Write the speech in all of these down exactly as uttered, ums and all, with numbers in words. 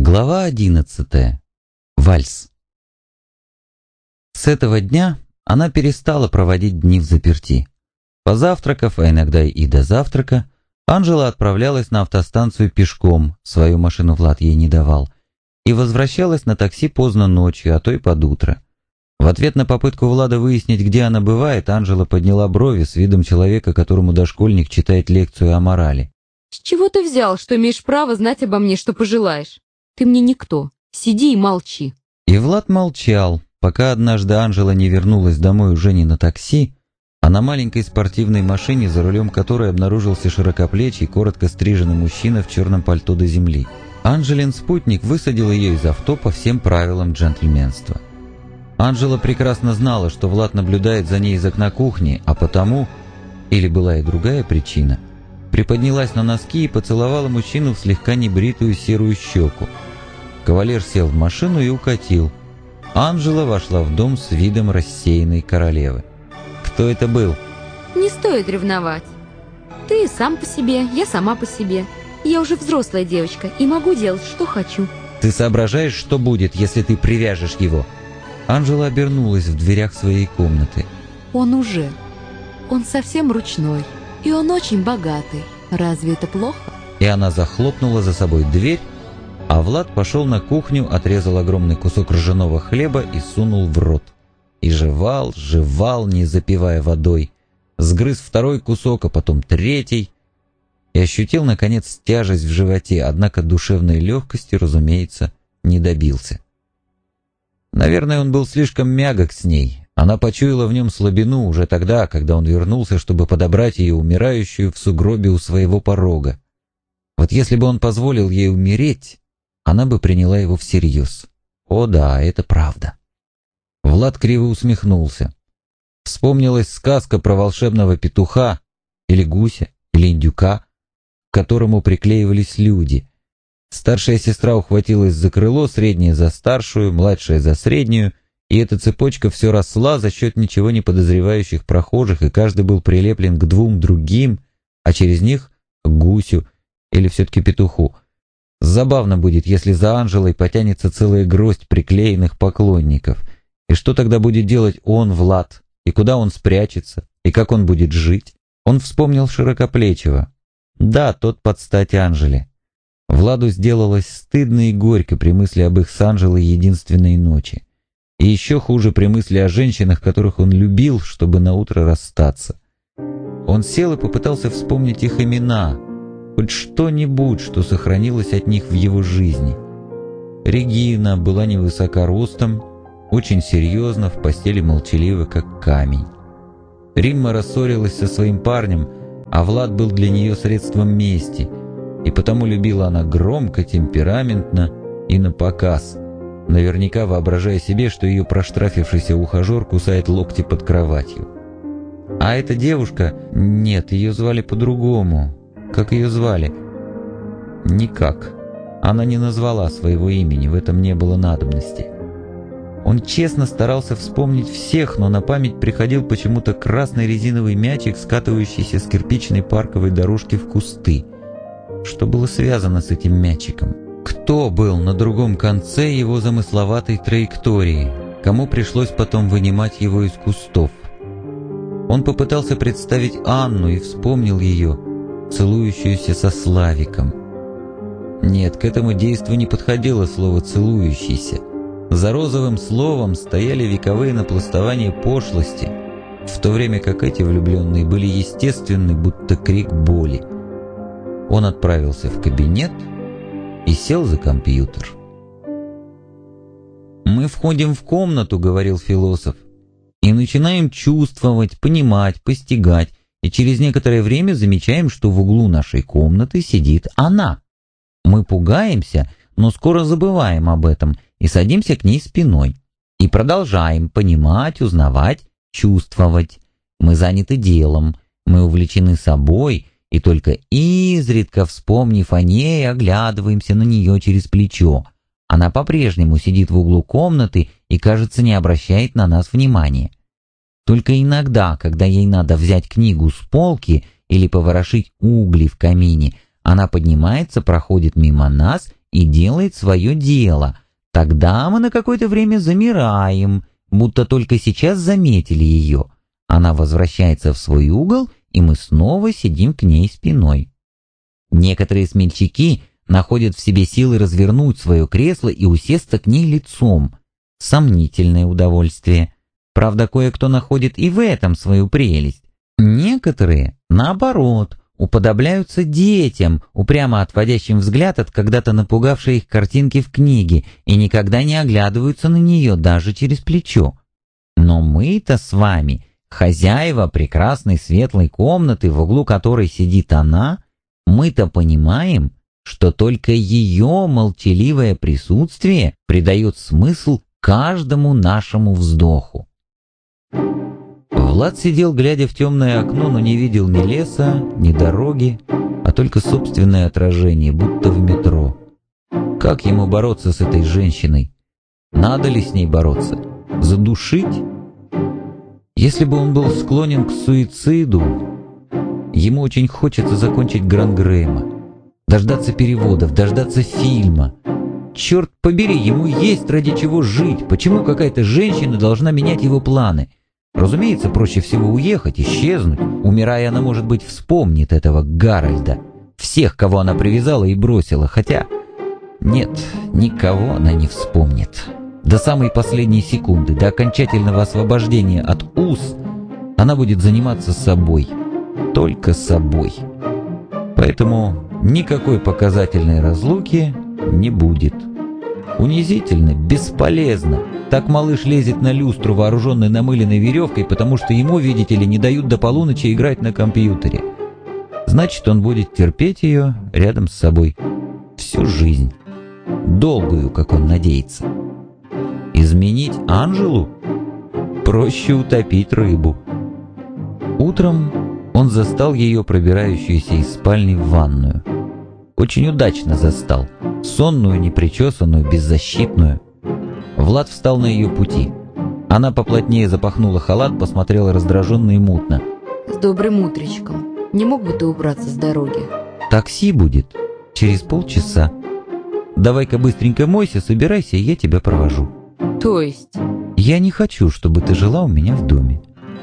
Глава одиннадцатая. Вальс. С этого дня она перестала проводить дни в заперти. Позавтракав, а иногда и до завтрака, Анжела отправлялась на автостанцию пешком, свою машину Влад ей не давал, и возвращалась на такси поздно ночью, а то и под утро. В ответ на попытку Влада выяснить, где она бывает, Анжела подняла брови с видом человека, которому дошкольник читает лекцию о морали. «С чего ты взял, что имеешь право знать обо мне, что пожелаешь? Ты мне никто. Сиди и молчи». И Влад молчал, пока однажды Анжела не вернулась домой уже не на такси, а на маленькой спортивной машине, за рулем которой обнаружился широкоплечий, коротко стриженный мужчина в черном пальто до земли. Анжелин спутник высадил ее из авто по всем правилам джентльменства. Анжела прекрасно знала, что Влад наблюдает за ней из окна кухни, а потому, или была и другая причина, приподнялась на носки и поцеловала мужчину в слегка небритую серую щеку. Кавалер сел в машину и укатил. Анжела вошла в дом с видом рассеянной королевы. Кто это был? Не стоит ревновать. Ты сам по себе, я сама по себе. Я уже взрослая девочка и могу делать, что хочу. Ты соображаешь, что будет, если ты привяжешь его? Анжела обернулась в дверях своей комнаты. Он уже. Он совсем ручной. И он очень богатый. Разве это плохо? И она захлопнула за собой дверь, а Влад пошел на кухню, отрезал огромный кусок ржаного хлеба и сунул в рот. И жевал, жевал, не запивая водой. Сгрыз второй кусок, а потом третий. И ощутил, наконец, тяжесть в животе, однако душевной легкости, разумеется, не добился. Наверное, он был слишком мягок с ней. Она почуяла в нем слабину уже тогда, когда он вернулся, чтобы подобрать ее умирающую в сугробе у своего порога. Вот если бы он позволил ей умереть, она бы приняла его всерьез. О да, это правда. Влад криво усмехнулся. Вспомнилась сказка про волшебного петуха, или гуся, или индюка, к которому приклеивались люди. Старшая сестра ухватилась за крыло, средняя за старшую, младшая за среднюю, и эта цепочка все росла за счет ничего не подозревающих прохожих, и каждый был прилеплен к двум другим, а через них к гусю или все-таки петуху. Забавно будет, если за Анжелой потянется целая гроздь приклеенных поклонников. И что тогда будет делать он, Влад? И куда он спрячется? И как он будет жить? Он вспомнил широкоплечего. Да, тот под стать Анжеле. Владу сделалось стыдно и горько при мысли об их с Анжелой единственной ночи. И еще хуже при мысли о женщинах, которых он любил, чтобы наутро расстаться. Он сел и попытался вспомнить их имена, хоть что-нибудь, что сохранилось от них в его жизни. Регина была невысока ростом, очень серьезно, в постели молчалива, как камень. Римма рассорилась со своим парнем, а Влад был для нее средством мести, и потому любила она громко, темпераментно и напоказ, наверняка воображая себе, что ее проштрафившийся ухажер кусает локти под кроватью. А эта девушка... Нет, ее звали по-другому. Как ее звали? Никак. Она не назвала своего имени, в этом не было надобности. Он честно старался вспомнить всех, но на память приходил почему-то красный резиновый мячик, скатывающийся с кирпичной парковой дорожки в кусты. Что было связано с этим мячиком? Кто был на другом конце его замысловатой траектории? Кому пришлось потом вынимать его из кустов? Он попытался представить Анну и вспомнил ее, целующуюся со Славиком. Нет, к этому действу не подходило слово «целующийся». За розовым словом стояли вековые напластования пошлости, в то время как эти влюбленные были естественны, будто крик боли. Он отправился в кабинет и сел за компьютер. «Мы входим в комнату, — говорил философ, — и начинаем чувствовать, понимать, постигать, и через некоторое время замечаем, что в углу нашей комнаты сидит она. Мы пугаемся, но скоро забываем об этом и садимся к ней спиной. И продолжаем понимать, узнавать, чувствовать. Мы заняты делом, мы увлечены собой, и только изредка, вспомнив о ней, оглядываемся на нее через плечо. Она по-прежнему сидит в углу комнаты и, кажется, не обращает на нас внимания. Только иногда, когда ей надо взять книгу с полки или поворошить угли в камине, она поднимается, проходит мимо нас и делает свое дело. Тогда мы на какое-то время замираем, будто только сейчас заметили ее. Она возвращается в свой угол, и мы снова сидим к ней спиной. Некоторые смельчаки находят в себе силы развернуть свое кресло и усесться к ней лицом. Сомнительное удовольствие. Правда, кое-кто находит и в этом свою прелесть. Некоторые, наоборот, уподобляются детям, упрямо отводящим взгляд от когда-то напугавшей их картинки в книге, и никогда не оглядываются на нее даже через плечо. Но мы-то с вами, хозяева прекрасной светлой комнаты, в углу которой сидит она, мы-то понимаем, что только ее молчаливое присутствие придает смысл каждому нашему вздоху. Влад сидел, глядя в темное окно, но не видел ни леса, ни дороги, а только собственное отражение, будто в метро. Как ему бороться с этой женщиной? Надо ли с ней бороться? Задушить? Если бы он был склонен к суициду, ему очень хочется закончить Гранд Грэма, дождаться переводов, дождаться фильма. Черт побери, ему есть ради чего жить. Почему какая-то женщина должна менять его планы? Разумеется, проще всего уехать, исчезнуть. Умирая, она, может быть, вспомнит этого Гарольда, всех, кого она привязала и бросила, хотя... Нет, никого она не вспомнит. До самой последней секунды, до окончательного освобождения от уз, она будет заниматься собой, только собой. Поэтому никакой показательной разлуки не будет. Унизительно, бесполезно. Так малыш лезет на люстру, вооруженный намыленной веревкой, потому что ему, видите ли, не дают до полуночи играть на компьютере. Значит, он будет терпеть ее рядом с собой всю жизнь. Долгую, как он надеется. Изменить Анжелу? Проще утопить рыбу. Утром он застал ее пробирающуюся из спальни в ванную. Очень удачно застал. Сонную, непричесанную, беззащитную. Влад встал на ее пути. Она поплотнее запахнула халат, посмотрела раздраженно и мутно. С добрым утречком. Не мог бы ты убраться с дороги? Такси будет через полчаса. Давай-ка быстренько мойся, собирайся, и я тебя провожу. То есть? Я не хочу, чтобы ты жила у меня в доме.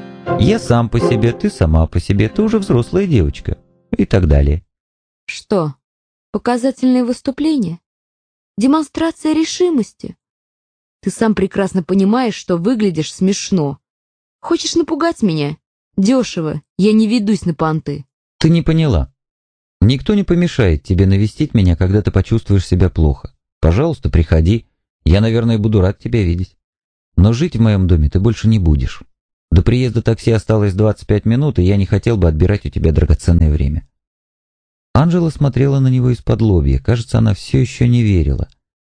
Я сам по себе, ты сама по себе, ты уже взрослая девочка. И так далее. Что? Показательное выступление? Демонстрация решимости? Ты сам прекрасно понимаешь, что выглядишь смешно. Хочешь напугать меня? Дешево, я не ведусь на понты. Ты не поняла. Никто не помешает тебе навестить меня, когда ты почувствуешь себя плохо. Пожалуйста, приходи. Я, наверное, буду рад тебя видеть. Но жить в моем доме ты больше не будешь. До приезда такси осталось двадцать пять минут, и я не хотел бы отбирать у тебя драгоценное время. Анжела смотрела на него из-под лобья. Кажется, она все еще не верила.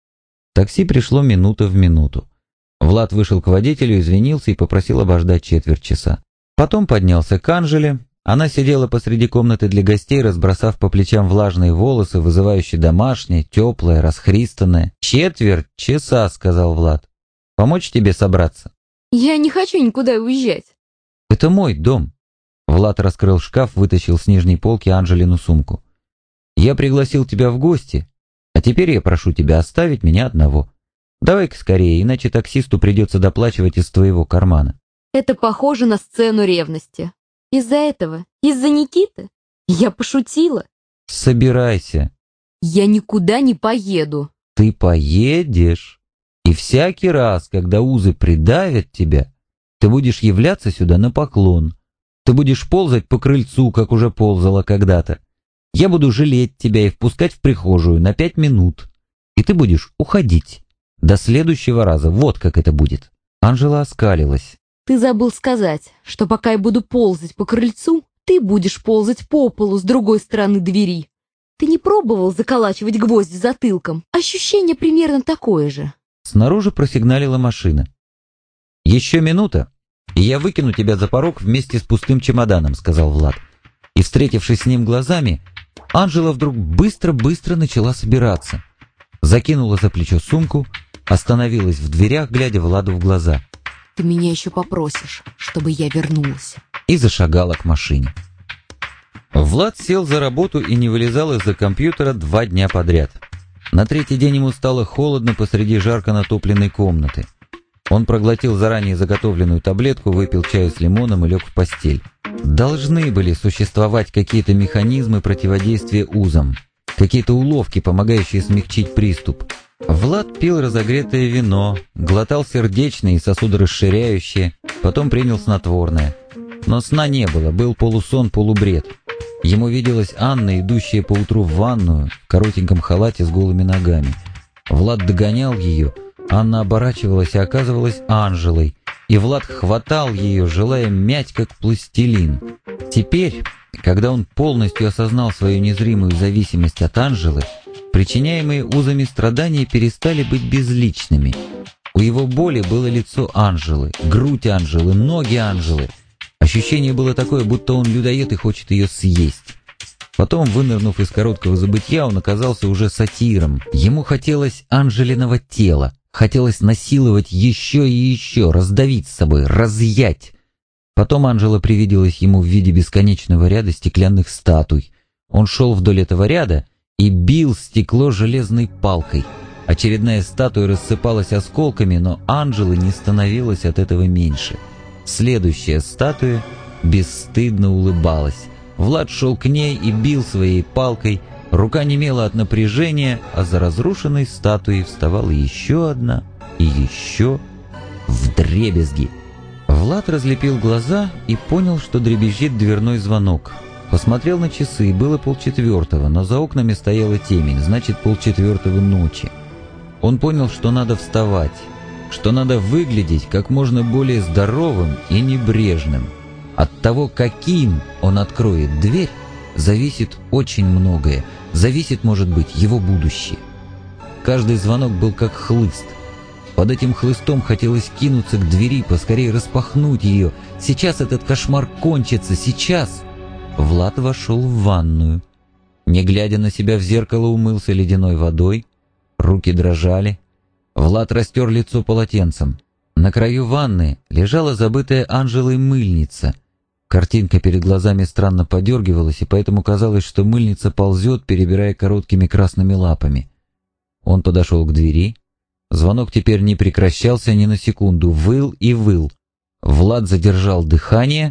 Такси пришло минута в минуту. Влад вышел к водителю, извинился и попросил обождать четверть часа. Потом поднялся к Анжеле. Она сидела посреди комнаты для гостей, разбросав по плечам влажные волосы, вызывающие домашнее, теплое, расхристанное. «Четверть часа», — сказал Влад. «Помочь тебе собраться?» Я не хочу никуда уезжать. «Это мой дом». Влад раскрыл шкаф, вытащил с нижней полки Анжелину сумку. «Я пригласил тебя в гости, а теперь я прошу тебя оставить меня одного. Давай-ка скорее, иначе таксисту придется доплачивать из твоего кармана». Это похоже на сцену ревности. Из-за этого? Из-за Никиты? Я пошутила. Собирайся. Я никуда не поеду. Ты поедешь. И всякий раз, когда узы придавят тебя, ты будешь являться сюда на поклон. Ты будешь ползать по крыльцу, как уже ползала когда-то. Я буду жалеть тебя и впускать в прихожую на пять минут. И ты будешь уходить. До следующего раза. Вот как это будет. Анжела оскалилась. Ты забыл сказать, что пока я буду ползать по крыльцу, ты будешь ползать по полу с другой стороны двери. Ты не пробовал заколачивать гвозди затылком? Ощущение примерно такое же. Снаружи просигналила машина. «Еще минута, и я выкину тебя за порог вместе с пустым чемоданом», — сказал Влад. И, встретившись с ним глазами, Анжела вдруг быстро-быстро начала собираться. Закинула за плечо сумку, остановилась в дверях, глядя Владу в глаза. Ты меня еще попросишь, чтобы я вернулась. И зашагала к машине. Влад сел за работу и не вылезал из-за компьютера два дня подряд. На третий день ему стало холодно посреди жарко натопленной комнаты. Он проглотил заранее заготовленную таблетку, выпил чаю с лимоном и лег в постель. Должны были существовать какие-то механизмы противодействия узам, какие-то уловки, помогающие смягчить приступ. Влад пил разогретое вино, глотал сердечное и сосудорасширяющее, потом принял снотворное. Но сна не было, был полусон, полубред. Ему виделась Анна, идущая поутру в ванную, в коротеньком халате с голыми ногами. Влад догонял ее, Анна оборачивалась и оказывалась Анжелой, и Влад хватал ее, желая мять как пластилин. Теперь, когда он полностью осознал свою незримую зависимость от Анжелы, причиняемые узами страдания перестали быть безличными. У его боли было лицо Анжелы, грудь Анжелы, ноги Анжелы. Ощущение было такое, будто он людоед и хочет ее съесть. Потом, вынырнув из короткого забытья, он оказался уже сатиром. Ему хотелось Анжелиного тела, хотелось насиловать еще и еще, раздавить с собой, разъять. Потом Анжела привиделась ему в виде бесконечного ряда стеклянных статуй. Он шел вдоль этого ряда и бил стекло железной палкой. Очередная статуя рассыпалась осколками, но Анжелы не становилось от этого меньше. Следующая статуя бесстыдно улыбалась. Влад шел к ней и бил своей палкой. Рука немела от напряжения, а за разрушенной статуей вставала еще одна и еще вдребезги. Влад разлепил глаза и понял, что дребезжит дверной звонок. Посмотрел на часы, было полчетвертого, но за окнами стояла темень, значит полчетвертого ночи. Он понял, что надо вставать, что надо выглядеть как можно более здоровым и небрежным. От того, каким он откроет дверь, зависит очень многое. Зависит, может быть, его будущее. Каждый звонок был как хлыст. Под этим хлыстом хотелось кинуться к двери, поскорее распахнуть ее. Сейчас этот кошмар кончится, сейчас. Влад вошел в ванную. Не глядя на себя в зеркало, умылся ледяной водой. Руки дрожали. Влад растер лицо полотенцем. На краю ванны лежала забытая Анжелой мыльница. Картинка перед глазами странно подергивалась, и поэтому казалось, что мыльница ползет, перебирая короткими красными лапами. Он подошел к двери. Звонок теперь не прекращался ни на секунду, выл и выл. Влад задержал дыхание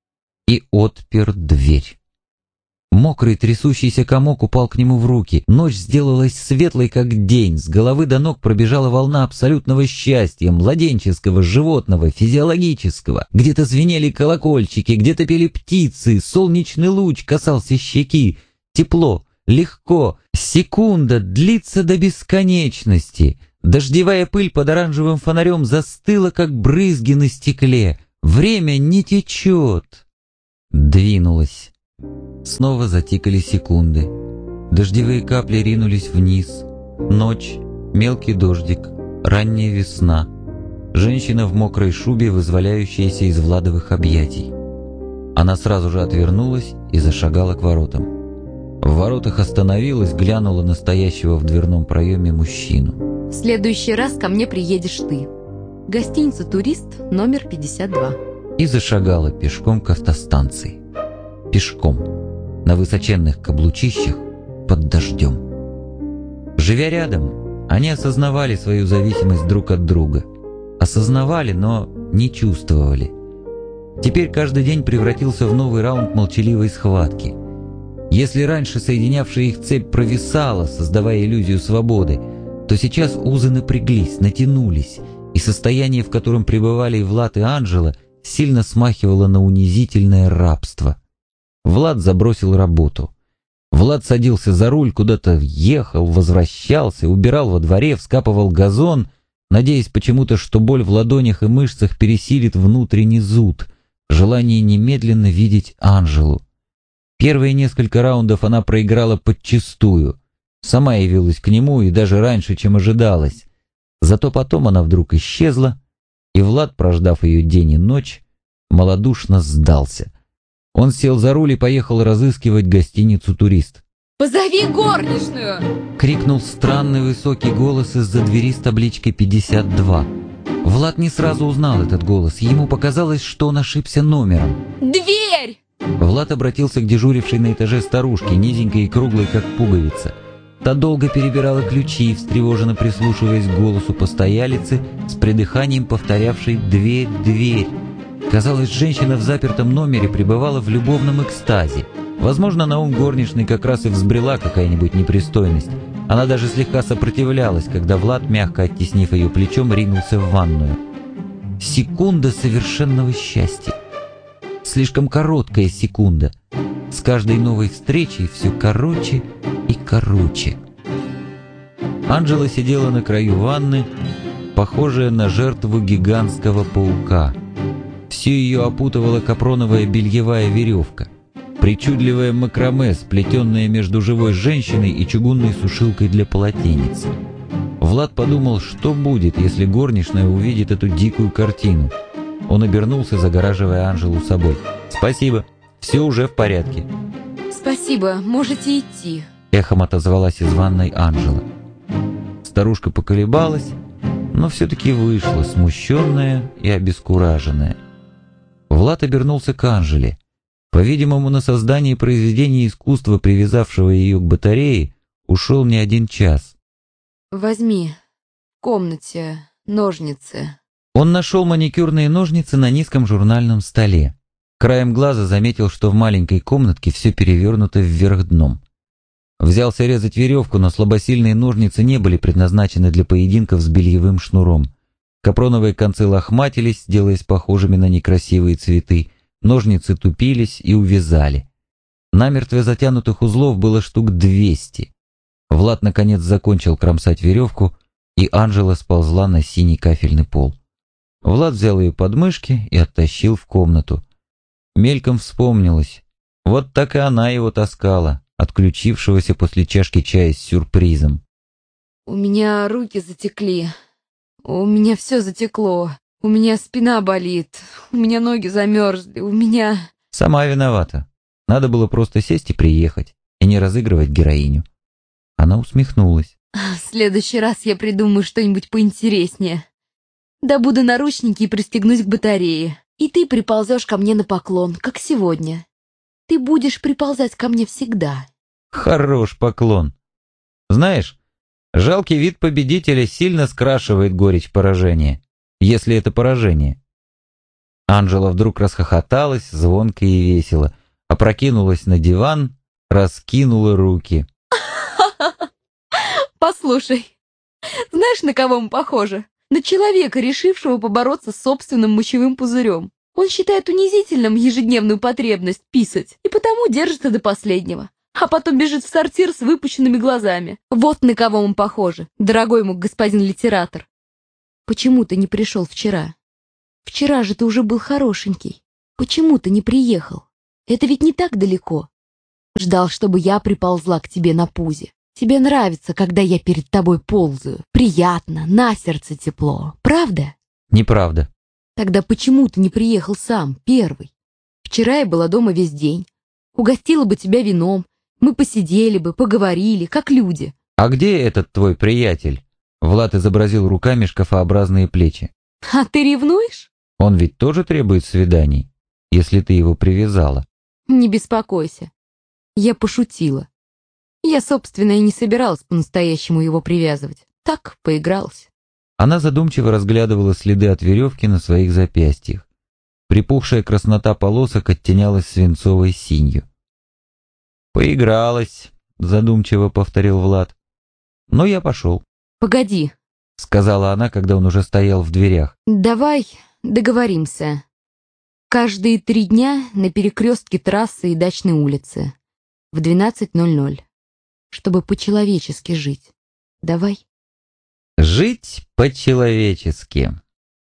и отпер дверь. Мокрый трясущийся комок упал к нему в руки. Ночь сделалась светлой, как день. С головы до ног пробежала волна абсолютного счастья, младенческого, животного, физиологического. Где-то звенели колокольчики, где-то пели птицы, солнечный луч касался щеки. Тепло, легко, секунда длится до бесконечности. Дождевая пыль под оранжевым фонарем застыла, как брызги на стекле. Время не течет. Двинулась. Снова затикали секунды. Дождевые капли ринулись вниз. Ночь, мелкий дождик, ранняя весна. Женщина в мокрой шубе, вызволяющаяся из Владовых объятий. Она сразу же отвернулась и зашагала к воротам. В воротах остановилась, глянула на стоящего в дверном проеме мужчину. В следующий раз ко мне приедешь ты. Гостиница «Турист», номер пятьдесят два. И зашагала пешком к автостанции. Пешком, на высоченных каблучищах, под дождем. Живя рядом, они осознавали свою зависимость друг от друга. Осознавали, но не чувствовали. Теперь каждый день превратился в новый раунд молчаливой схватки. Если раньше соединявшая их цепь провисала, создавая иллюзию свободы, то сейчас узы напряглись, натянулись, и состояние, в котором пребывали и Влад, и Анжела, сильно смахивало на унизительное рабство. Влад забросил работу. Влад садился за руль, куда-то ехал, возвращался, убирал во дворе, вскапывал газон, надеясь почему-то, что боль в ладонях и мышцах пересилит внутренний зуд, желание немедленно видеть Анжелу. Первые несколько раундов она проиграла подчистую. Сама явилась к нему и даже раньше, чем ожидалось. Зато потом она вдруг исчезла, и Влад, прождав ее день и ночь, малодушно сдался. Он сел за руль и поехал разыскивать гостиницу «Турист». «Позови горничную!» — крикнул странный высокий голос из-за двери с табличкой пятьдесят два. Влад не сразу узнал этот голос, ему показалось, что он ошибся номером. «Дверь!» Влад обратился к дежурившей на этаже старушке, низенькой и круглой, как пуговица. Та долго перебирала ключи, встревоженно прислушиваясь к голосу постоялицы, с придыханием повторявшей «дверь, дверь». Казалось, женщина в запертом номере пребывала в любовном экстазе. Возможно, на ум горничной как раз и взбрела какая-нибудь непристойность. Она даже слегка сопротивлялась, когда Влад, мягко оттеснив ее плечом, ринулся в ванную. Секунда совершенного счастья. Слишком короткая секунда. С каждой новой встречей все короче и короче. Анжела сидела на краю ванны, похожая на жертву гигантского паука. Все ее опутывала капроновая бельевая веревка. Причудливое макраме, сплетенное между живой женщиной и чугунной сушилкой для полотенец. Влад подумал, что будет, если горничная увидит эту дикую картину. Он обернулся, загораживая Анжелу собой. «Спасибо, все уже в порядке». «Спасибо, можете идти», — эхом отозвалась из ванной Анжела. Старушка поколебалась, но все-таки вышла, смущенная и обескураженная. Влад обернулся к Анжеле. По-видимому, на создание произведения искусства, привязавшего ее к батарее, ушел не один час. «Возьми в комнате ножницы». Он нашел маникюрные ножницы на низком журнальном столе. Краем глаза заметил, что в маленькой комнатке все перевернуто вверх дном. Взялся резать веревку, но слабосильные ножницы не были предназначены для поединков с бельевым шнуром. Капроновые концы лохматились, делаясь похожими на некрасивые цветы. Ножницы тупились и увязали. Намертво затянутых узлов было штук двести. Влад наконец закончил кромсать веревку, и Анжела сползла на синий кафельный пол. Влад взял ее под мышки и оттащил в комнату. Мельком вспомнилось. Вот так и она его таскала, отключившегося после чашки чая с сюрпризом. «У меня руки затекли. У меня все затекло. У меня спина болит. У меня ноги замерзли. У меня...» Сама виновата. Надо было просто сесть и приехать, и не разыгрывать героиню. Она усмехнулась. «В следующий раз я придумаю что-нибудь поинтереснее. Добуду наручники и пристегнусь к батарее. И ты приползешь ко мне на поклон, как сегодня. Ты будешь приползать ко мне всегда». Хорош поклон. Знаешь, жалкий вид победителя сильно скрашивает горечь поражения, если это поражение. Анжела вдруг расхохоталась, звонко и весело, опрокинулась на диван, раскинула руки. «Послушай, знаешь, на кого мы похожи? На человека, решившего побороться с собственным мочевым пузырем. Он считает унизительным ежедневную потребность писать и потому держится до последнего, а потом бежит в сортир с выпущенными глазами. Вот на кого мы похожи, дорогой мой господин литератор. Почему ты не пришел вчера? Вчера же ты уже был хорошенький. Почему ты не приехал? Это ведь не так далеко. Ждал, чтобы я приползла к тебе на пузе. Тебе нравится, когда я перед тобой ползаю. Приятно, на сердце тепло. Правда?» «Неправда». «Тогда почему ты не приехал сам, первый? Вчера я была дома весь день. Угостила бы тебя вином. Мы посидели бы, поговорили, как люди». «А где этот твой приятель?» Влад изобразил руками шкафообразные плечи. «А ты ревнуешь?» «Он ведь тоже требует свиданий, если ты его привязала». «Не беспокойся. Я пошутила. Я, собственно, и не собиралась по-настоящему его привязывать. Так, поигралась». Она задумчиво разглядывала следы от веревки на своих запястьях. Припухшая краснота полосок оттенялась свинцовой синью. «Поигралась», — задумчиво повторил Влад. «Но я пошел». «Погоди», — сказала она, когда он уже стоял в дверях. «давай договоримся. Каждые три дня на перекрестке трассы и дачной улицы. В двенадцать ноль ноль. Чтобы по-человечески жить. Давай». Жить по-человечески.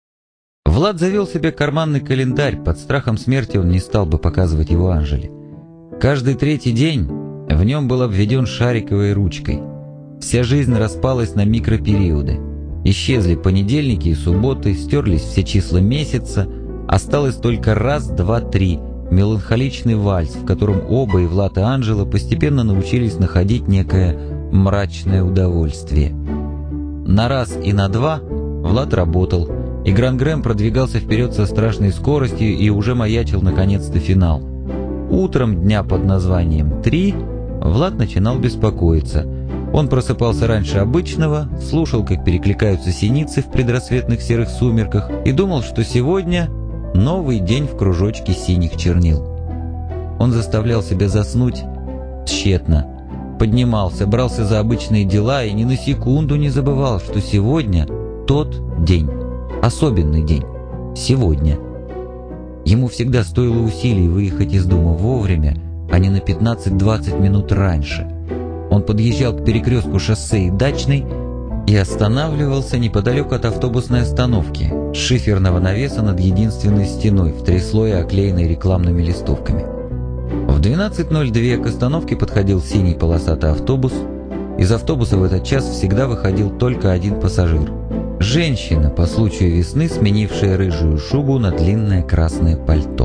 Влад завел себе карманный календарь, под страхом смерти он не стал бы показывать его Анжеле. Каждый третий день в нем был обведен шариковой ручкой. Вся жизнь распалась на микропериоды. Исчезли понедельники и субботы, стерлись все числа месяца, осталось только раз, два, три, меланхоличный вальс, в котором оба, и Влад, и Анжела, постепенно научились находить некое мрачное удовольствие. На раз и на два Влад работал, и Гран-Грэм продвигался вперед со страшной скоростью и уже маячил наконец-то финал. Утром дня под названием «Три» Влад начинал беспокоиться. Он просыпался раньше обычного, слушал, как перекликаются синицы в предрассветных серых сумерках, и думал, что сегодня новый день в кружочке синих чернил. Он заставлял себя заснуть тщетно. Поднимался, брался за обычные дела и ни на секунду не забывал, что сегодня тот день, особенный день, сегодня. Ему всегда стоило усилий выехать из дома вовремя, а не на пятнадцать-двадцать минут раньше. Он подъезжал к перекрестку шоссе и Дачной и останавливался неподалеку от автобусной остановки, с шиферного навеса над единственной стеной, в три слоя оклеенной рекламными листовками. В двенадцать ноль два к остановке подходил синий полосатый автобус. Из автобуса в этот час всегда выходил только один пассажир. Женщина, по случаю весны, сменившая рыжую шубу на длинное красное пальто.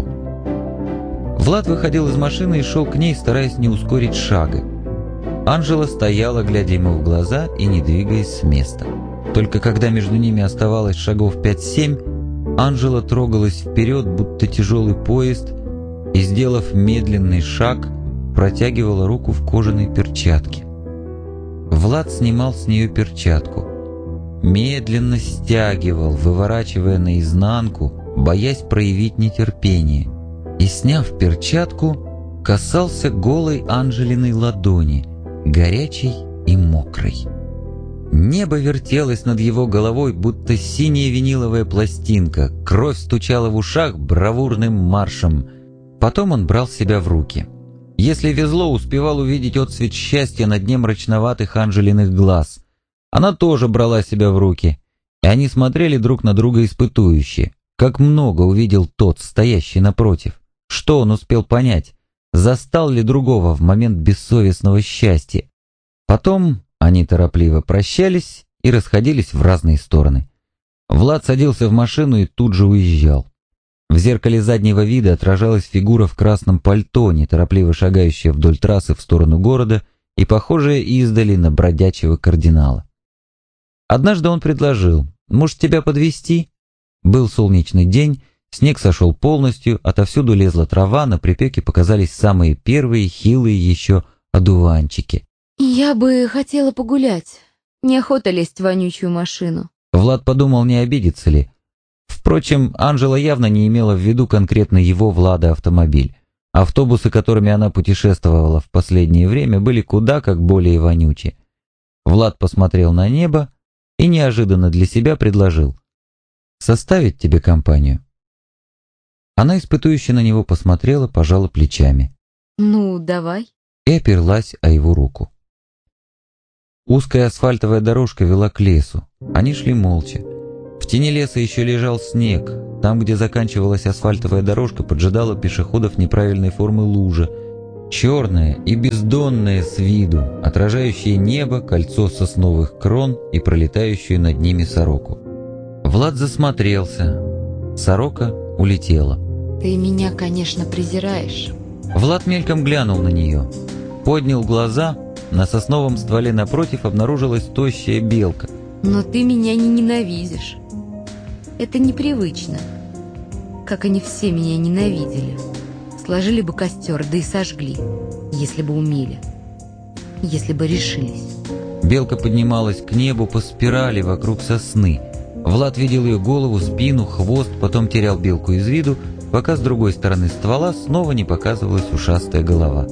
Влад выходил из машины и шел к ней, стараясь не ускорить шага. Анжела стояла, глядя ему в глаза и не двигаясь с места. Только когда между ними оставалось шагов пять-семь, Анжела трогалась вперед, будто тяжелый поезд, и, сделав медленный шаг, протягивала руку в кожаной перчатке. Влад снимал с нее перчатку. Медленно стягивал, выворачивая наизнанку, боясь проявить нетерпение. И, сняв перчатку, касался голой Анжелиной ладони, горячей и мокрой. Небо вертелось над его головой, будто синяя виниловая пластинка, кровь стучала в ушах бравурным маршем. Потом он брал себя в руки. Если везло, успевал увидеть отсвет счастья на дне мрачноватых Анжелиных глаз. Она тоже брала себя в руки, и они смотрели друг на друга испытующе. Как много увидел тот, стоящий напротив. Что он успел понять? Застал ли другого в момент бессовестного счастья? Потом они торопливо прощались и расходились в разные стороны. Влад садился в машину и тут же уезжал. В зеркале заднего вида отражалась фигура в красном пальто, неторопливо шагающая вдоль трассы в сторону города и похожая издали на бродячего кардинала. Однажды он предложил: «Может, тебя подвезти?» Был солнечный день, снег сошел полностью, отовсюду лезла трава, на припеке показались самые первые, хилые еще одуванчики. «Я бы хотела погулять. Неохота лезть в вонючую машину». Влад подумал, не обидится ли. Впрочем, Анжела явно не имела в виду конкретно его, Влада, автомобиль. Автобусы, которыми она путешествовала в последнее время, были куда как более вонючие. Влад посмотрел на небо и неожиданно для себя предложил: «Составить тебе компанию?» Она испытующе на него посмотрела, пожала плечами. «Ну, давай». И оперлась о его руку. Узкая асфальтовая дорожка вела к лесу. Они шли молча. В тени леса еще лежал снег. Там, где заканчивалась асфальтовая дорожка, поджидала пешеходов неправильной формы лужа. Черная и бездонная с виду, отражающее небо, кольцо сосновых крон и пролетающую над ними сороку. Влад засмотрелся. Сорока улетела. «Ты меня, конечно, презираешь». Влад мельком глянул на нее. Поднял глаза. На сосновом стволе напротив обнаружилась тощая белка. «Но ты меня не ненавидишь. Это непривычно. Как они все меня ненавидели. Сложили бы костер, да и сожгли, если бы умели, если бы решились». Белка поднималась к небу по спирали вокруг сосны. Влад видел ее голову, спину, хвост, потом терял белку из виду, пока с другой стороны ствола снова не показывалась ушастая голова.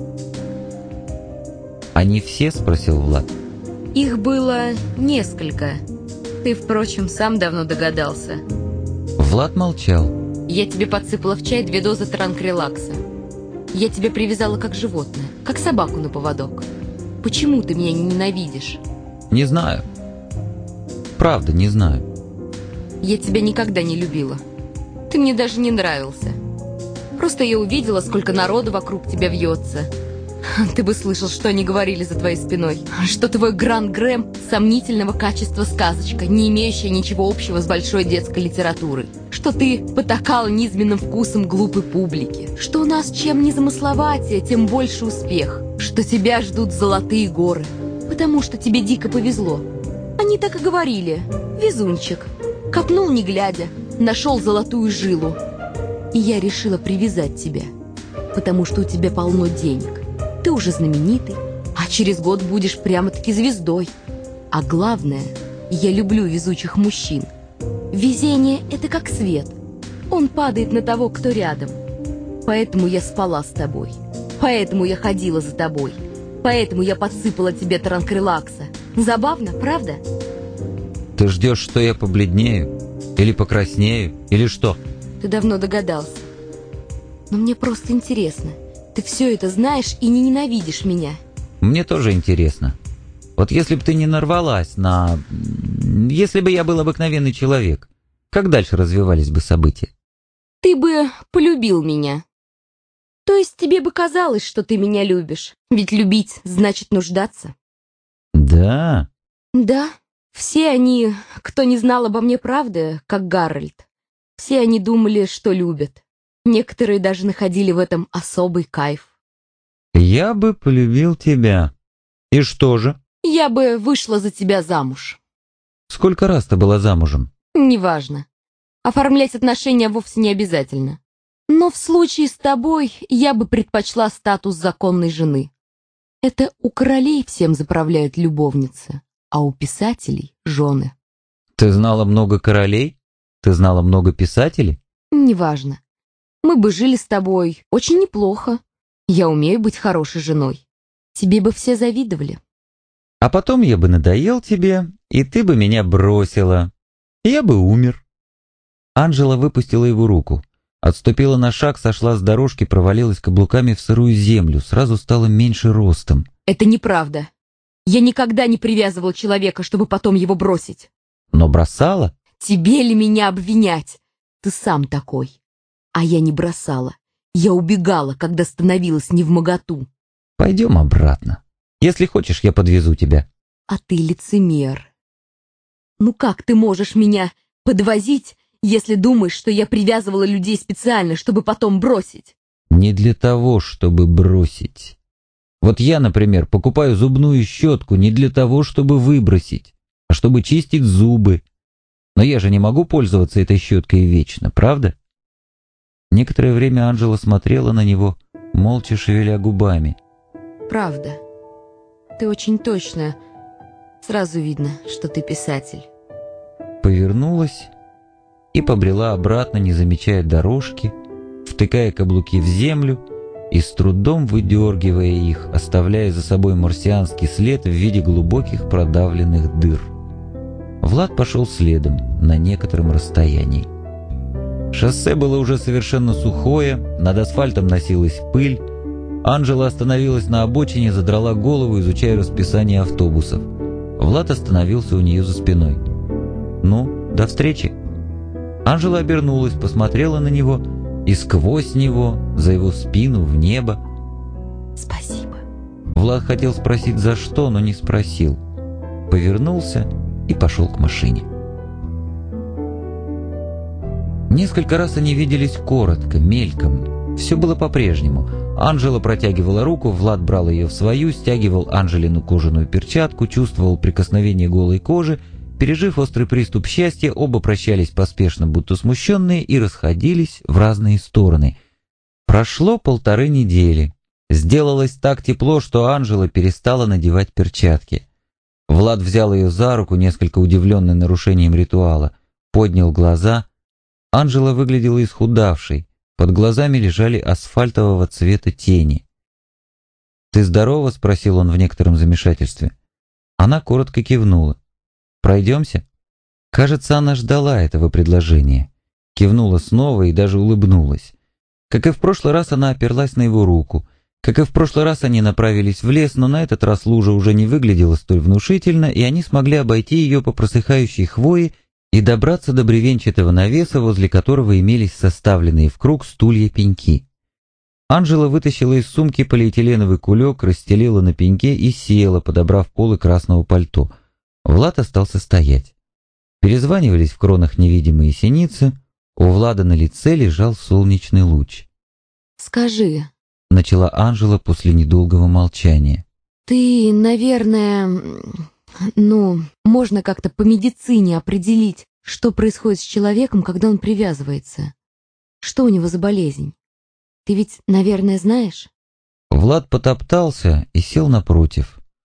«Они все?» — спросил Влад. «Их было несколько. Ты, впрочем, сам давно догадался». Влад молчал. «Я тебе подсыпала в чай две дозы транкрелакса. Я тебя привязала как животное, как собаку на поводок. Почему ты меня не ненавидишь?» «Не знаю. Правда, не знаю». «Я тебя никогда не любила. Ты мне даже не нравился. Просто я увидела, сколько народу вокруг тебя вьется. Ты бы слышал, что они говорили за твоей спиной. Что твой Гранд Грэм – сомнительного качества сказочка, не имеющая ничего общего с большой детской литературой. Что ты потакала низменным вкусом глупой публики. Что у нас чем незамысловатее, тем больше успех. Что тебя ждут золотые горы. Потому что тебе дико повезло. Они так и говорили. Везунчик. Копнул не глядя, нашел золотую жилу. И я решила привязать тебя. Потому что у тебя полно денег. Ты уже знаменитый, а через год будешь прямо-таки все-таки звездой. А главное, я люблю везучих мужчин. Везение — это как свет. Он падает на того, кто рядом. Поэтому я спала с тобой. Поэтому я ходила за тобой. Поэтому я подсыпала тебе транкрилакса. Забавно, правда? Ты ждешь, что я побледнею? Или покраснею? Или что? Ты давно догадался. Но мне просто интересно. Ты все это знаешь и не ненавидишь меня. Мне тоже интересно. Вот если бы ты не нарвалась на... Если бы я был обыкновенный человек, как дальше развивались бы события? Ты бы полюбил меня. То есть тебе бы казалось, что ты меня любишь. Ведь любить значит нуждаться. Да? Да. Все они, кто не знал обо мне правды, как Гарольд, все они думали, что любят. Некоторые даже находили в этом особый кайф. Я бы полюбил тебя. И что же? Я бы вышла за тебя замуж. Сколько раз ты была замужем? Неважно. Оформлять отношения вовсе не обязательно. Но в случае с тобой я бы предпочла статус законной жены. Это у королей всем заправляют любовницы, а у писателей — жены. Ты знала много королей? Ты знала много писателей? Неважно. Мы бы жили с тобой очень неплохо. Я умею быть хорошей женой. Тебе бы все завидовали. А потом я бы надоел тебе, и ты бы меня бросила. Я бы умер. Анжела выпустила его руку. Отступила на шаг, сошла с дорожки, провалилась каблуками в сырую землю, сразу стала меньше ростом. Это неправда. Я никогда не привязывал человека, чтобы потом его бросить. Но бросала? Тебе ли меня обвинять? Ты сам такой. А я не бросала. Я убегала, когда становилась невмоготу. Пойдем обратно. Если хочешь, я подвезу тебя. А ты лицемер. Ну как ты можешь меня подвозить, если думаешь, что я привязывала людей специально, чтобы потом бросить? Не для того, чтобы бросить. Вот я, например, покупаю зубную щетку не для того, чтобы выбросить, а чтобы чистить зубы. Но я же не могу пользоваться этой щеткой вечно, правда? Некоторое время Анжела смотрела на него, молча шевеля губами. Правда. Ты очень точно. Сразу видно, что ты писатель. Повернулась и побрела обратно, не замечая дорожки, втыкая каблуки в землю и с трудом выдергивая их, оставляя за собой марсианский след в виде глубоких продавленных дыр. Влад пошел следом на некотором расстоянии. Шоссе было уже совершенно сухое, над асфальтом носилась пыль. Анжела остановилась на обочине, задрала голову, изучая расписание автобусов. Влад остановился у нее за спиной. «Ну, до встречи». Анжела обернулась, посмотрела на него, и сквозь него, за его спину, в небо. Спасибо. Влад хотел спросить, за что, но не спросил. Повернулся и пошел к машине. Несколько раз они виделись коротко, мельком. Все было по-прежнему. Анжела протягивала руку, Влад брал ее в свою, стягивал Анжелину кожаную перчатку, чувствовал прикосновение голой кожи. Пережив острый приступ счастья, оба прощались поспешно, будто смущенные, и расходились в разные стороны. Прошло полторы недели. Сделалось так тепло, что Анжела перестала надевать перчатки. Влад взял ее за руку, несколько удивленный нарушением ритуала, поднял глаза. Анжела выглядела исхудавшей, под глазами лежали асфальтового цвета тени. «Ты здорова?» — спросил он в некотором замешательстве. Она коротко кивнула. «Пройдемся?» Кажется, она ждала этого предложения. Кивнула снова и даже улыбнулась. Как и в прошлый раз, она оперлась на его руку. Как и в прошлый раз, они направились в лес, но на этот раз лужа уже не выглядела столь внушительно, и они смогли обойти ее по просыхающей хвое и добраться до бревенчатого навеса, возле которого имелись составленные в круг стулья-пеньки. Анжела вытащила из сумки полиэтиленовый кулек, расстелила на пеньке и села, подобрав полы красного пальто. Влад остался стоять. Перезванивались в кронах невидимые синицы, у Влада на лице лежал солнечный луч. «Скажи», — начала Анжела после недолгого молчания. «ты, наверное, ну, можно как-то по медицине определить, что происходит с человеком, когда он привязывается? Что у него за болезнь? Ты ведь, наверное, знаешь?» Влад потоптался и сел напротив.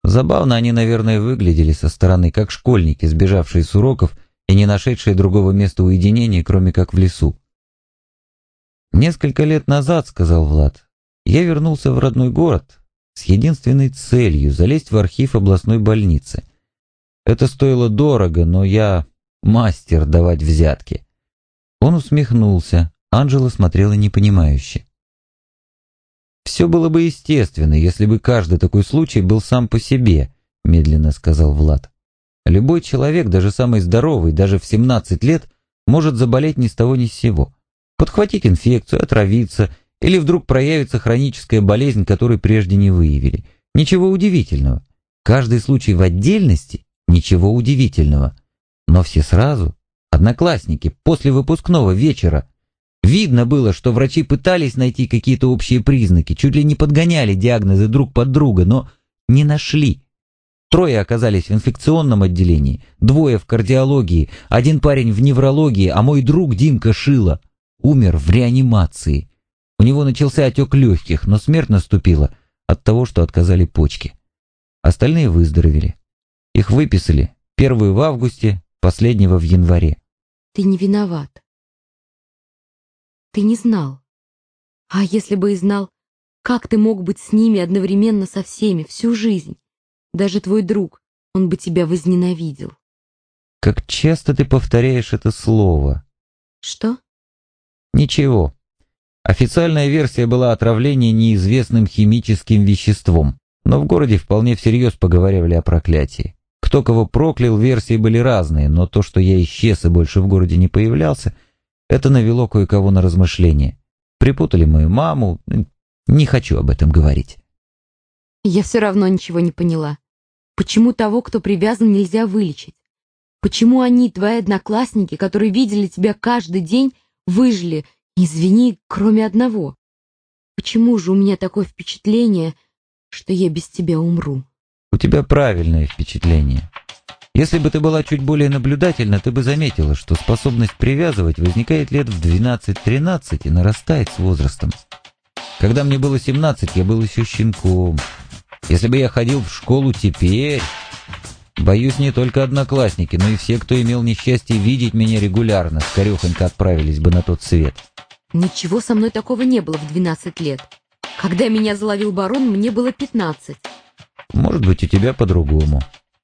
Забавно они, наверное, выглядели со стороны, как школьники, сбежавшие с уроков и не нашедшие другого места уединения, кроме как в лесу. «Несколько лет назад, — сказал Влад, — я вернулся в родной город с единственной целью — залезть в архив областной больницы. Это стоило дорого, но я мастер давать взятки». Он усмехнулся, Анжела смотрела непонимающе. «Все было бы естественно, если бы каждый такой случай был сам по себе», — медленно сказал Влад. «Любой человек, даже самый здоровый, даже в семнадцать лет, может заболеть ни с того ни с сего, подхватить инфекцию, отравиться, или вдруг проявится хроническая болезнь, которую прежде не выявили. Ничего удивительного. Каждый случай в отдельности — ничего удивительного. Но все сразу, одноклассники, после выпускного вечера. Видно было, что врачи пытались найти какие-то общие признаки, чуть ли не подгоняли диагнозы друг под друга, но не нашли. Трое оказались в инфекционном отделении, двое в кардиологии, один парень в неврологии, а мой друг Димка Шила умер в реанимации. У него начался отек легких, но смерть наступила от того, что отказали почки. Остальные выздоровели. Их выписали, первую в августе, последнего в январе. Ты не виноват. Ты не знал. А если бы и знал, как ты мог быть с ними одновременно со всеми всю жизнь? Даже твой друг, он бы тебя возненавидел. Как часто ты повторяешь это слово? Что? Ничего. Официальная версия была отравление неизвестным химическим веществом, но в городе вполне всерьез поговаривали о проклятии. Кто кого проклял, версии были разные, но то, что я исчез и больше в городе не появлялся, это навело кое-кого на размышления. Припутали мою маму. Не хочу об этом говорить. Я все равно ничего не поняла. Почему того, кто привязан, нельзя вылечить? Почему они, твои одноклассники, которые видели тебя каждый день, выжили, извини, кроме одного? Почему же у меня такое впечатление, что я без тебя умру? У тебя правильное впечатление. Если бы ты была чуть более наблюдательна, ты бы заметила, что способность привязывать возникает лет в двенадцать-тринадцать и нарастает с возрастом. Когда мне было семнадцать, я был еще щенком. Если бы я ходил в школу теперь, боюсь, не только одноклассники, но и все, кто имел несчастье видеть меня регулярно, скорехонько отправились бы на тот свет. Ничего со мной такого не было в двенадцать лет. Когда меня заловил барон, мне было пятнадцать. Может быть, у тебя по-другому.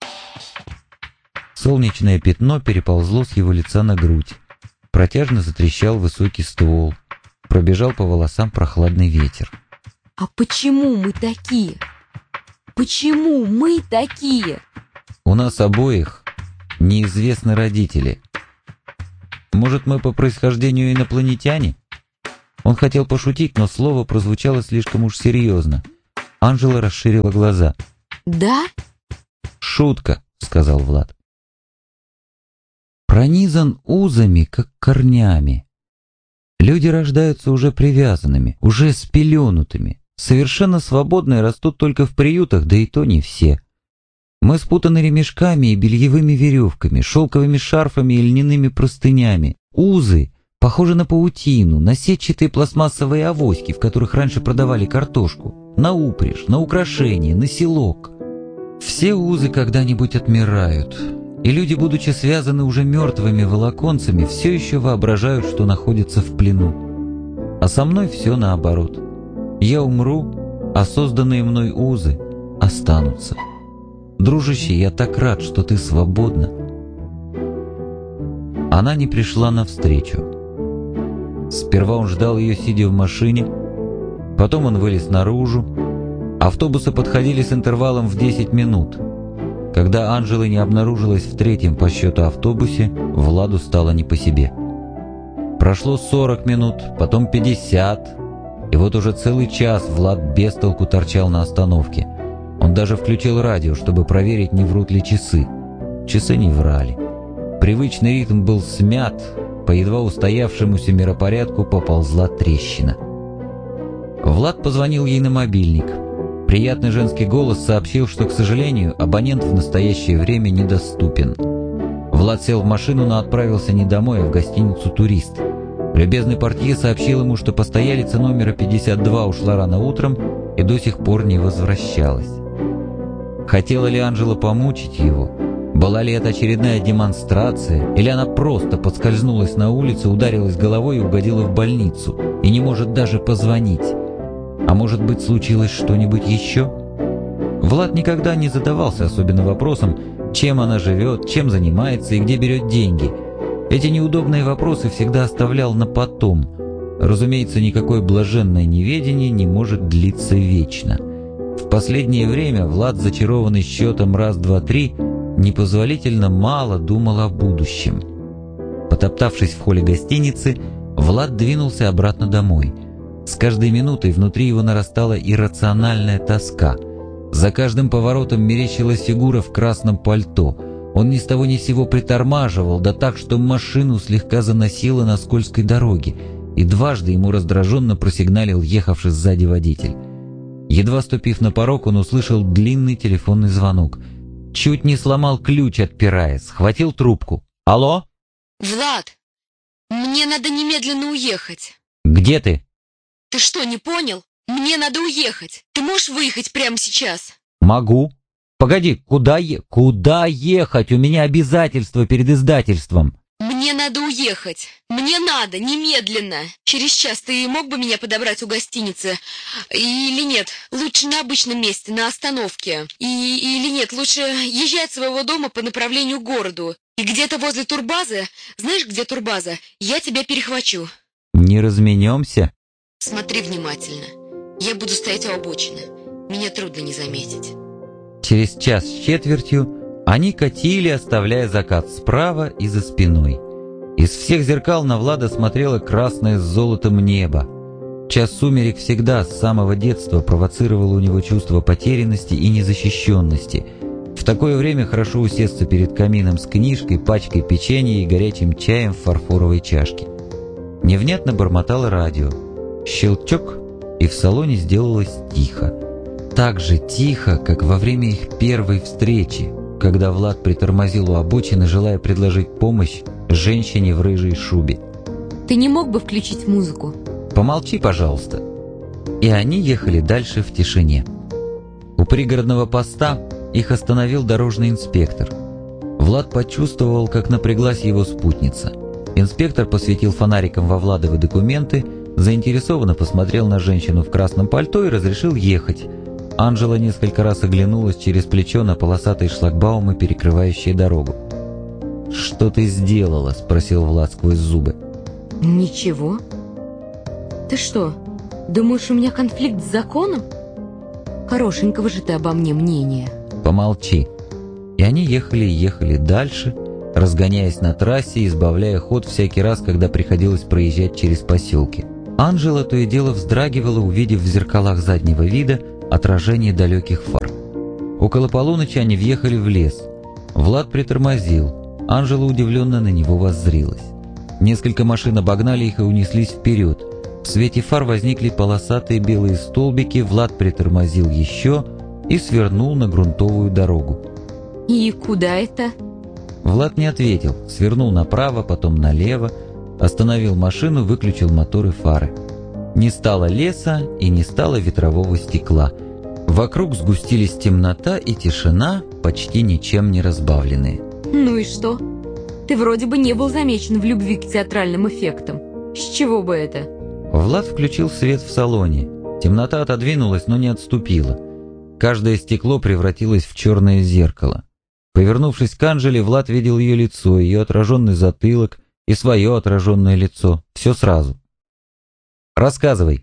Солнечное пятно переползло с его лица на грудь. Протяжно затрещал высокий ствол. Пробежал по волосам прохладный ветер. А почему мы такие? Почему мы такие? У нас обоих неизвестны родители. Может, мы по происхождению инопланетяне? Он хотел пошутить, но слово прозвучало слишком уж серьезно. Анжела расширила глаза. Да? Шутка, сказал Влад. Пронизан узами, как корнями. Люди рождаются уже привязанными, уже спеленутыми. Совершенно свободные растут только в приютах, да и то не все. Мы спутаны ремешками и бельевыми веревками, шелковыми шарфами и льняными простынями. Узы похожи на паутину, на сетчатые пластмассовые авоськи, в которых раньше продавали картошку, на упряжь, на украшения, на селок. Все узы когда-нибудь отмирают. И люди, будучи связаны уже мертвыми волоконцами, все еще воображают, что находятся в плену. А со мной все наоборот. Я умру, а созданные мной узы останутся. Дружище, я так рад, что ты свободна. Она не пришла навстречу. Сперва он ждал ее, сидя в машине, потом он вылез наружу. Автобусы подходили с интервалом в десять минут. Когда Анжела не обнаружилась в третьем по счету автобусе, Владу стало не по себе. Прошло сорок минут, потом пятьдесят, и вот уже целый час Влад без толку торчал на остановке. Он даже включил радио, чтобы проверить, не врут ли часы. Часы не врали. Привычный ритм был смят, по едва устоявшемуся миропорядку поползла трещина. Влад позвонил ей на мобильник. Приятный женский голос сообщил, что, к сожалению, абонент в настоящее время недоступен. Влад сел в машину, но отправился не домой, а в гостиницу «Турист». Любезный портье сообщил ему, что постоялица номера пятьдесят два ушла рано утром и до сих пор не возвращалась. Хотела ли Анжела помучить его? Была ли это очередная демонстрация? Или она просто подскользнулась на улице, ударилась головой и угодила в больницу, и не может даже позвонить? А может быть, случилось что-нибудь еще? Влад никогда не задавался особенно вопросом, чем она живет, чем занимается и где берет деньги. Эти неудобные вопросы всегда оставлял на потом. Разумеется, никакое блаженное неведение не может длиться вечно. В последнее время Влад, зачарованный счетом раз, два, три, непозволительно мало думал о будущем. Потоптавшись в холле гостиницы, Влад двинулся обратно домой. С каждой минутой внутри его нарастала иррациональная тоска. За каждым поворотом мерещилась фигура в красном пальто. Он ни с того ни с сего притормаживал, да так, что машину слегка заносило на скользкой дороге, и дважды ему раздраженно просигналил ехавший сзади водитель. Едва ступив на порог, он услышал длинный телефонный звонок. Чуть не сломал ключ, отпирая, схватил трубку. «Алло?» «Влад, мне надо немедленно уехать». «Где ты?» «Ты что, не понял? Мне надо уехать. Ты можешь выехать прямо сейчас?» «Могу. Погоди, куда е... куда ехать? У меня обязательства перед издательством». «Мне надо уехать. Мне надо, немедленно. Через час ты мог бы меня подобрать у гостиницы? Или нет? Лучше на обычном месте, на остановке. И, или нет, лучше езжай от своего дома по направлению к городу. И где-то возле турбазы, знаешь, где турбаза, я тебя перехвачу». «Не разменемся?» «Смотри внимательно. Я буду стоять у обочины. Меня трудно не заметить». Через час с четвертью они катили, оставляя закат справа и за спиной. Из всех зеркал на Влада смотрело красное с золотом небо. Час сумерек всегда с самого детства провоцировал у него чувство потерянности и незащищенности. В такое время хорошо усесться перед камином с книжкой, пачкой печенья и горячим чаем в фарфоровой чашке. Невнятно бормотало радио. Щелчок, и в салоне сделалось тихо. Так же тихо, как во время их первой встречи, когда Влад притормозил у обочины, желая предложить помощь женщине в рыжей шубе. «Ты не мог бы включить музыку?» «Помолчи, пожалуйста». И они ехали дальше в тишине. У пригородного поста их остановил дорожный инспектор. Влад почувствовал, как напряглась его спутница. Инспектор посветил фонариком во Владовы документы, заинтересованно посмотрел на женщину в красном пальто и разрешил ехать. Анжела несколько раз оглянулась через плечо на полосатые шлагбаумы, перекрывающие дорогу. «Что ты сделала?» – спросил Влад сквозь зубы. «Ничего. Ты что, думаешь, у меня конфликт с законом? Хорошенького же ты обо мне мнения». «Помолчи». И они ехали и ехали дальше, разгоняясь на трассе и избавляя ход всякий раз, когда приходилось проезжать через поселки. Анжела то и дело вздрагивала, увидев в зеркалах заднего вида отражение далеких фар. Около полуночи они въехали в лес. Влад притормозил. Анжела удивленно на него воззрилась. Несколько машин обогнали их и унеслись вперед. В свете фар возникли полосатые белые столбики. Влад притормозил еще и свернул на грунтовую дорогу. «И куда это?» Влад не ответил. Свернул направо, потом налево. Остановил машину, выключил мотор и фары. Не стало леса и не стало ветрового стекла. Вокруг сгустились темнота и тишина, почти ничем не разбавленные. «Ну и что? Ты вроде бы не был замечен в любви к театральным эффектам. С чего бы это?» Влад включил свет в салоне. Темнота отодвинулась, но не отступила. Каждое стекло превратилось в черное зеркало. Повернувшись к Анжеле, Влад видел ее лицо, ее отраженный затылок и свое отраженное лицо. Все сразу. «Рассказывай.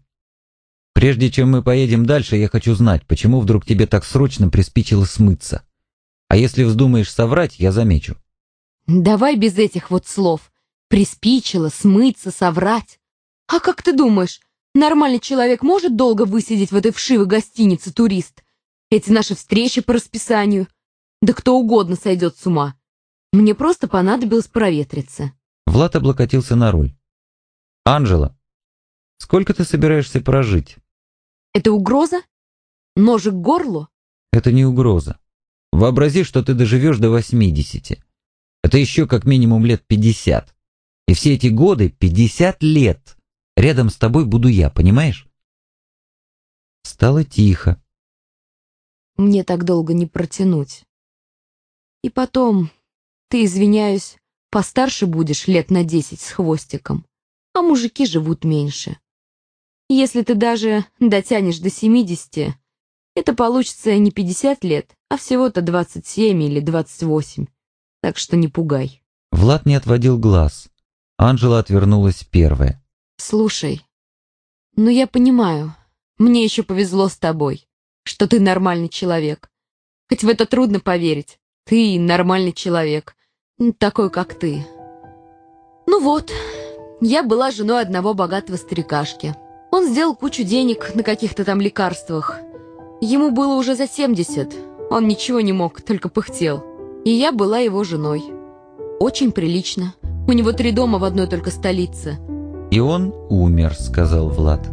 Прежде чем мы поедем дальше, я хочу знать, почему вдруг тебе так срочно приспичило смыться. А если вздумаешь соврать, я замечу». «Давай без этих вот слов. Приспичило, смыться, соврать. А как ты думаешь, нормальный человек может долго высидеть в этой вшивой гостинице «Турист»? Эти наши встречи по расписанию? Да кто угодно сойдет с ума. Мне просто понадобилось проветриться». Влад облокотился на руль. «Анжела, сколько ты собираешься прожить?» «Это угроза? Ножик к горлу?» «Это не угроза. Вообрази, что ты доживешь до восьмидесяти. Это еще как минимум лет пятьдесят. И все эти годы, пятьдесят лет, рядом с тобой буду я, понимаешь?» Стало тихо. Мне так долго не протянуть. И потом, ты, извиняюсь, постарше будешь лет на десять с хвостиком, а мужики живут меньше. Если ты даже дотянешь до семидесяти, это получится не пятьдесят лет, а всего-то двадцать семь или двадцать восемь. Так что не пугай. Влад не отводил глаз. Анжела отвернулась первая. Слушай, ну я понимаю, мне еще повезло с тобой, что ты нормальный человек. Хоть в это трудно поверить. Ты нормальный человек, такой, как ты. Ну вот, я была женой одного богатого старикашки. Он сделал кучу денег на каких-то там лекарствах. Ему было уже за семьдесят, он ничего не мог, только пыхтел. И я была его женой. Очень прилично. У него три дома в одной только столице. «И он умер», — сказал Влад.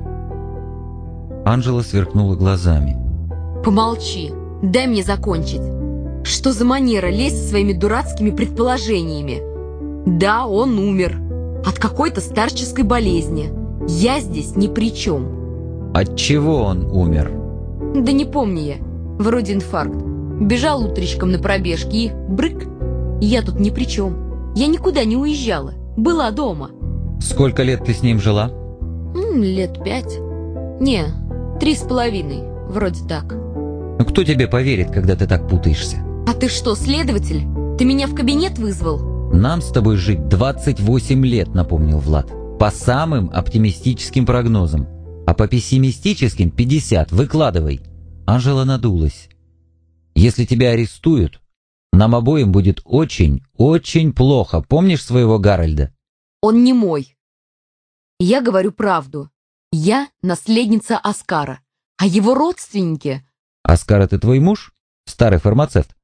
Анжела сверкнула глазами. Помолчи, дай мне закончить. Что за манера лезть со своими дурацкими предположениями? Да, он умер. От какой-то старческой болезни. Я здесь ни при чем. От чего он умер? Да не помню я. Вроде инфаркт. Бежал утречком на пробежке и брык. Я тут ни при чем. Я никуда не уезжала. Была дома. Сколько лет ты с ним жила? М, лет пять. Не, три с половиной. Вроде так. Ну кто тебе поверит, когда ты так путаешься? А ты что, следователь? Ты меня в кабинет вызвал? Нам с тобой жить двадцать восемь лет, напомнил Влад. По самым оптимистическим прогнозам. А по пессимистическим пятьдесят. Выкладывай. Анжела надулась. Если тебя арестуют, нам обоим будет очень, очень плохо. Помнишь своего Гарольда? Он не мой. Я говорю правду. Я наследница Оскара. А его родственники... Оскар — это твой муж? Старый фармацевт?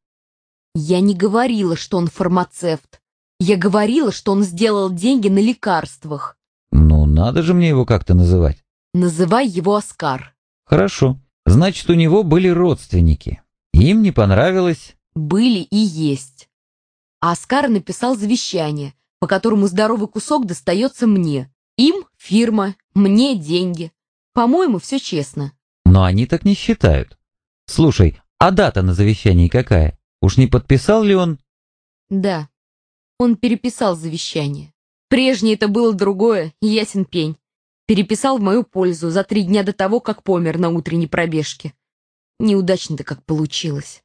Я не говорила, что он фармацевт. Я говорила, что он сделал деньги на лекарствах. Ну, надо же мне его как-то называть. Называй его Оскар. Хорошо. Значит, у него были родственники. Им не понравилось... Были и есть. А Оскар написал завещание, по которому здоровый кусок достается мне. Им фирма, мне деньги. По-моему, все честно. Но они так не считают. Слушай, а дата на завещании какая? Уж не подписал ли он? Да, он переписал завещание. Прежнее это было другое, ясен пень. Переписал в мою пользу за три дня до того, как помер на утренней пробежке. Неудачно-то как получилось.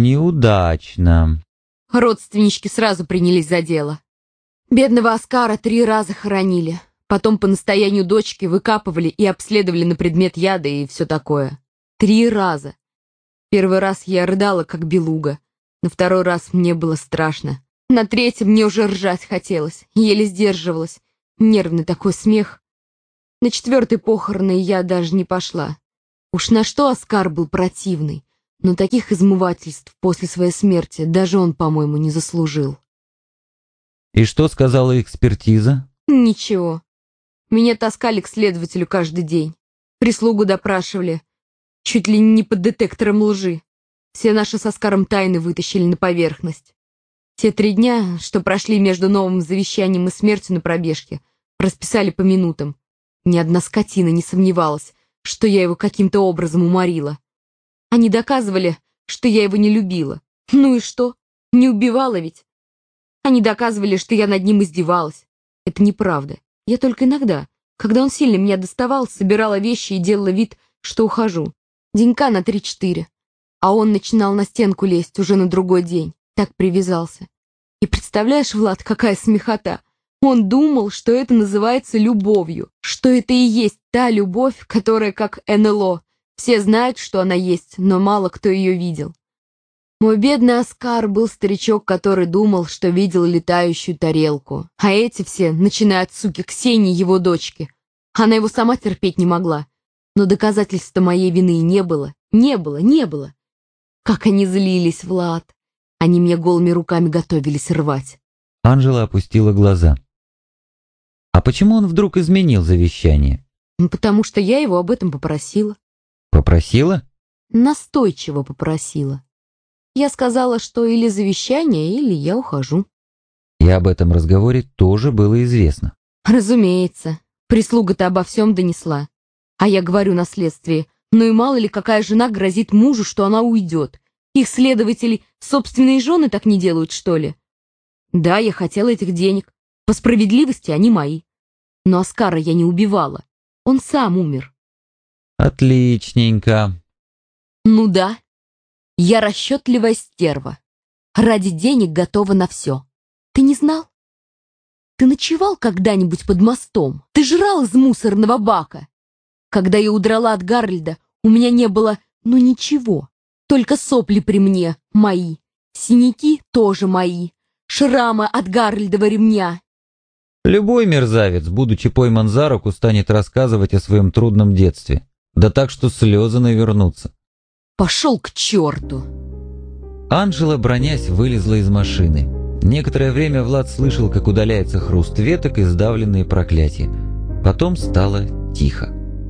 Неудачно. Родственнички сразу принялись за дело. Бедного Оскара три раза хоронили. Потом по настоянию дочки выкапывали и обследовали на предмет яда и все такое. Три раза. Первый раз я рыдала, как белуга. На второй раз мне было страшно. На третьем мне уже ржать хотелось. Еле сдерживалась. Нервный такой смех. На четвертой похороны я даже не пошла. Уж на что Оскар был противный. Но таких измывательств после своей смерти даже он, по-моему, не заслужил. И что сказала экспертиза? Ничего. Меня таскали к следователю каждый день. Прислугу допрашивали. Чуть ли не под детектором лжи. Все наши с Оскаром тайны вытащили на поверхность. Те три дня, что прошли между новым завещанием и смертью на пробежке, расписали по минутам. Ни одна скотина не сомневалась, что я его каким-то образом уморила. Они доказывали, что я его не любила. Ну и что? Не убивала ведь. Они доказывали, что я над ним издевалась. Это неправда. Я только иногда, когда он сильно меня доставал, собирала вещи и делала вид, что ухожу. Денька на три-четыре. А он начинал на стенку лезть уже на другой день. Так привязался. И представляешь, Влад, какая смехота. Он думал, что это называется любовью. Что это и есть та любовь, которая как эн эл о. Все знают, что она есть, но мало кто ее видел. Мой бедный Оскар был старичок, который думал, что видел летающую тарелку. А эти все, начиная от суки Ксении, его дочки. Она его сама терпеть не могла. Но доказательства моей вины не было. Не было, не было. Как они злились, Влад. Они меня голыми руками готовились рвать. Анжела опустила глаза. А почему он вдруг изменил завещание? Ну, потому что я его об этом попросила. Попросила? Настойчиво попросила. Я сказала, что или завещание, или я ухожу. И об этом разговоре тоже было известно. Разумеется. Прислуга-то обо всем донесла. А я говорю на следствии, Ну и мало ли, какая жена грозит мужу, что она уйдет. Их следователи собственные жены так не делают, что ли? Да, я хотела этих денег. По справедливости они мои. Но Оскара я не убивала. Он сам умер. Отличненько. Ну да. Я расчетливая стерва. Ради денег готова на все. Ты не знал? Ты ночевал когда-нибудь под мостом? Ты жрал из мусорного бака? Когда я удрала от Гарольда, у меня не было, ну ничего. Только сопли при мне мои. Синяки тоже мои. Шрамы от Гарольдова ремня. Любой мерзавец, будучи пойман за руку, станет рассказывать о своем трудном детстве. Да так, что слезы навернутся. Пошел к черту. Анжела, бронясь, вылезла из машины. Некоторое время Влад слышал, как удаляется хруст веток и сдавленные проклятия. Потом стало тихо.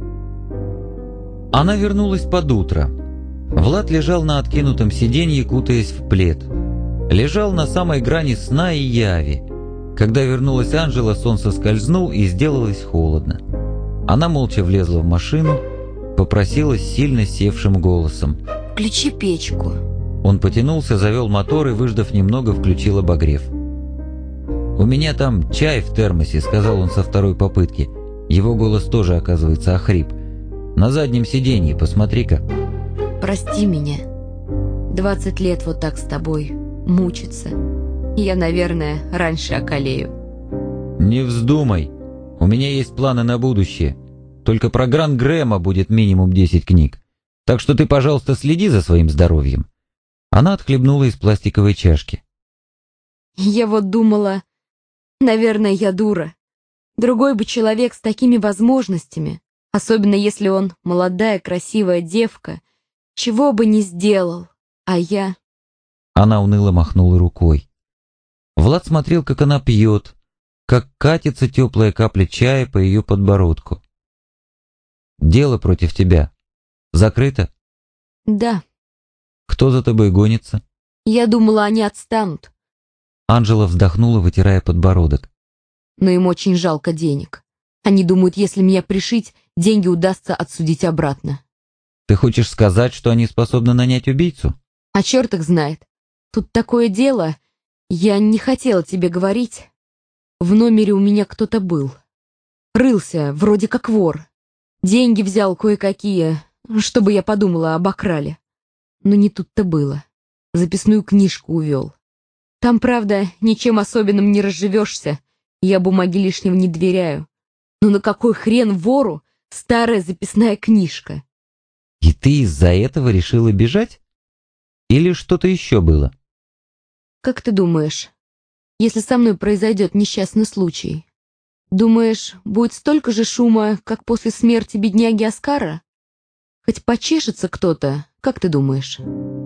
Она вернулась под утро. Влад лежал на откинутом сиденье, кутаясь в плед. Лежал на самой грани сна и яви. Когда вернулась Анжела, сон соскользнул и сделалось холодно. Она молча влезла в машину, попросила сильно севшим голосом: «Включи печку». Он потянулся, завел мотор и, выждав немного, включил обогрев. «У меня там чай в термосе», — сказал он со второй попытки. Его голос тоже, оказывается, охрип. «На заднем сиденье, посмотри-ка». «Прости меня. Двадцать лет вот так с тобой мучиться. Я, наверное, раньше околею». «Не вздумай. У меня есть планы на будущее. Только про Гран Грэма будет минимум десять книг. Так что ты, пожалуйста, следи за своим здоровьем». Она отхлебнула из пластиковой чашки. «Я вот думала, наверное, я дура. Другой бы человек с такими возможностями, особенно если он молодая, красивая девка, чего бы не сделал, а я...» Она уныло махнула рукой. Влад смотрел, как она пьет, как катится теплая капля чая по ее подбородку. «Дело против тебя закрыто?» «Да». «Кто за тобой гонится?» «Я думала, они отстанут». Анжела вздохнула, вытирая подбородок. «Но им очень жалко денег. Они думают, если меня пришить, деньги удастся отсудить обратно». «Ты хочешь сказать, что они способны нанять убийцу?» «А черт их знает. Тут такое дело. Я не хотела тебе говорить. В номере у меня кто-то был. Рылся, вроде как вор. Деньги взял кое-какие, чтобы я подумала, обокрали. Но не тут-то было. Записную книжку увел. Там, правда, ничем особенным не разживешься. Я бумаги лишнего не доверяю. Но на какой хрен вору старая записная книжка?» «И ты из-за этого решила бежать? Или что-то еще было?» «Как ты думаешь, если со мной произойдет несчастный случай, думаешь, будет столько же шума, как после смерти бедняги Оскара? Хоть почешется кто-то, как ты думаешь?»